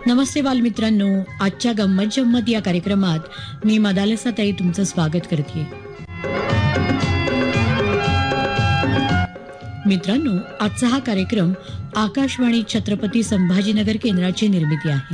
नमस्ते बालमित्रांनो, आजच्या गंमत जम्मत या कार्यक्रमात मी मदालसाताई तुमचं स्वागत करते. मित्रांनो, आजचा हा कार्यक्रम आकाशवाणी छत्रपती संभाजीनगर केंद्राची निर्मिती आहे.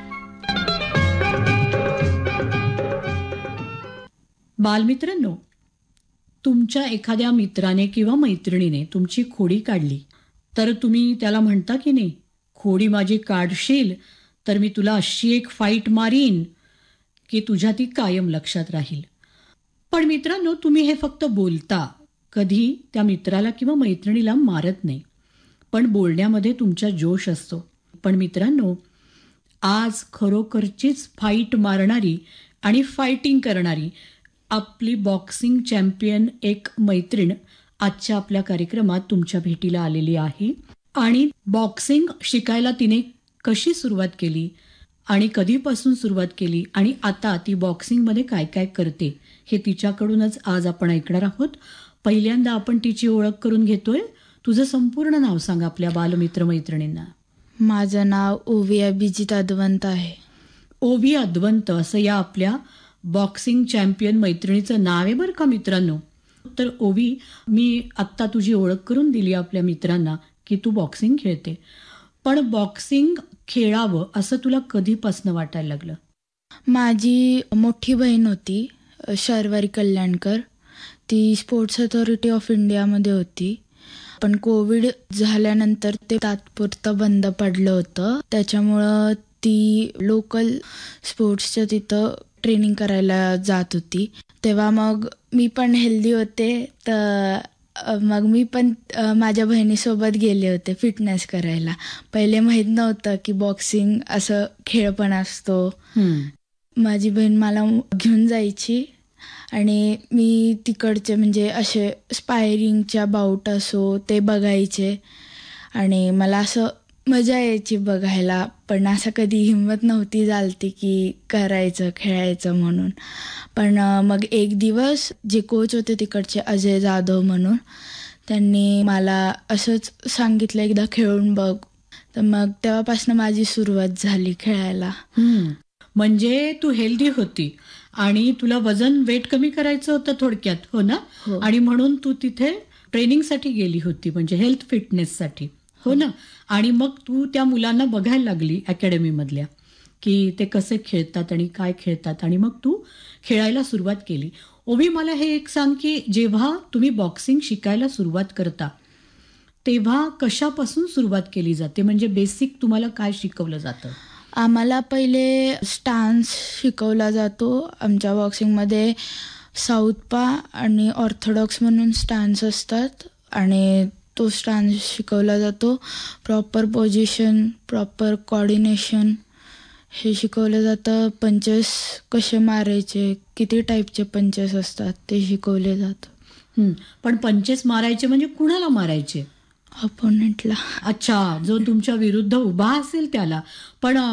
बालमित्रांनो, तुमच्या एखाद्या मित्राने किंवा मैत्रिणीने तुमची खोडी काढली तर तुम्ही त्याला म्हणता की नाही, खोडी माझी काढशील तर मी तुला अशी एक फाईट मारीन की तुझ्या ती कायम लक्षात राहील. पण मित्रांनो, तुम्ही हे फक्त बोलता, कधी त्या मित्राला किंवा मैत्रिणीला मारत नाही, पण बोलण्यामध्ये तुमचा जोश असतो. पण मित्रांनो, आज खरोखरचीच फाईट मारणारी आणि फायटिंग करणारी आपली बॉक्सिंग चॅम्पियन एक मैत्रीण आजच्या आपल्या कार्यक्रमात तुमच्या भेटीला आलेली आहे. आणि बॉक्सिंग शिकायला तिने कशी सुरुवात केली आणि कधीपासून सुरुवात केली आणि आता ती बॉक्सिंगमध्ये काय काय करते हे तिच्याकडूनच आज आपण ऐकणार आहोत. पहिल्यांदा आपण तिची ओळख करून घेतोय. तुझं संपूर्ण नाव सांग आपल्या बालमित्र मैत्रिणींना. माझं नाव ओवी अभिजित अद्वंत आहे. ओवी अद्वंत असं या आपल्या बॉक्सिंग चॅम्पियन मैत्रिणीचं नाव आहे बरं का मित्रांनो. तर ओवी, मी आत्ता तुझी ओळख करून दिली आपल्या मित्रांना की तू बॉक्सिंग खेळते, पण बॉक्सिंग खेळावं असं तुला कधीपासून वाटायला लागलं? माझी मोठी बहीण होती शर्वरी कल्याणकर, ती स्पोर्ट्स अथॉरिटी ऑफ इंडियामध्ये होती. पण कोविड झाल्यानंतर ते तात्पुरतं बंद पडलं होतं. त्याच्यामुळं ती लोकल स्पोर्ट्सच्या तिथं ट्रेनिंग करायला जात होती. तेव्हा मग मी पण हेल्दी होते, तर मग मी पण माझ्या बहिणीसोबत गेले होते फिटनेस करायला. पहिले माहीत नव्हतं की बॉक्सिंग असं खेळ पण असतो. माझी बहीण मला घेऊन जायची आणि मी तिकडचे म्हणजे असे स्पायरिंगच्या बाऊट असो ते बघायचे आणि मला असं मजा यायची बघायला. पण असं कधी हिंमत नव्हती झालती की करायचं खेळायचं म्हणून. पण मग एक दिवस जे कोच होते तिकडचे अजय जाधव म्हणून, त्यांनी मला असंच सांगितलं एकदा खेळून बघ. तर मग तेव्हापासून माझी सुरुवात झाली खेळायला. म्हणजे तू हेल्दी होती आणि तुला वेट कमी करायचं होतं थोडक्यात, हो ना? आणि म्हणून तू तिथे ट्रेनिंगसाठी गेली होती, म्हणजे हेल्थ फिटनेससाठी, हो ना? आणि मग तू त्या मुलांना बघायला लागली अकॅडमीमधल्या की ते कसे खेळतात आणि काय खेळतात, आणि मग तू खेळायला सुरुवात केली. ओवी, मला हे एक सांग की जेव्हा तुम्ही बॉक्सिंग शिकायला सुरुवात करता तेव्हा कशापासून सुरुवात केली जाते? म्हणजे बेसिक तुम्हाला काय शिकवलं जातं? आम्हाला पहिले स्टान्स शिकवला जातो. आमच्या बॉक्सिंगमध्ये साऊथपा आणि ऑर्थोडॉक्स म्हणून स्टान्स असतात आणि तो स्टान्स शिकवला जातो. प्रॉपर पोझिशन, प्रॉपर कोऑर्डिनेशन हे शिकवलं जातं. पंचेस कसे मारायचे, किती टाईपचे पंचेस असतात ते शिकवले जातं. पण पंचेस मारायचे म्हणजे कुणाला मारायचे? अपोनेंटला. अच्छा, जो तुमच्या विरुद्ध उभा असेल त्याला. पण